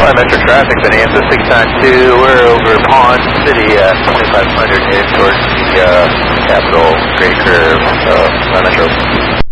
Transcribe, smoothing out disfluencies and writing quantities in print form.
Metro traffic, Bonanza 692. We're over Pond City at 2500 heading towards the Capitol Great Curve, Metro.